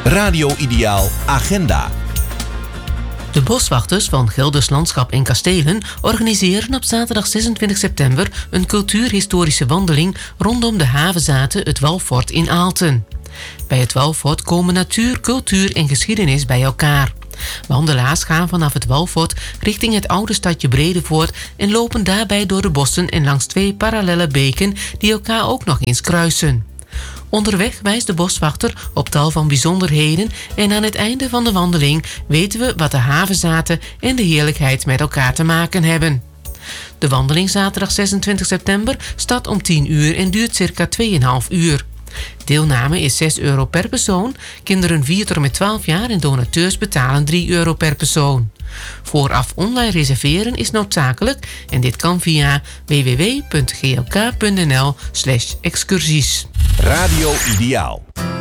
Radio Ideaal Agenda. De boswachters van Gelders Landschap en Kastelen organiseren op zaterdag 26 september een cultuurhistorische wandeling rondom de havezathe het Walfort in Aalten. Bij het Walfort komen natuur, cultuur en geschiedenis bij elkaar. Wandelaars gaan vanaf het Walfort richting het oude stadje Bredevoort en lopen daarbij door de bossen en langs 2 parallelle beken die elkaar ook nog eens kruisen. Onderweg wijst de boswachter op tal van bijzonderheden en aan het einde van de wandeling weten we wat de havezathe en de heerlijkheid met elkaar te maken hebben. De wandeling zaterdag 26 september start om 10 uur en duurt circa 2,5 uur. Deelname is €6 per persoon, kinderen 4 tot en met 12 jaar en donateurs betalen €3 per persoon. Vooraf online reserveren is noodzakelijk en dit kan via www.glk.nl/excursies. Radio Ideaal.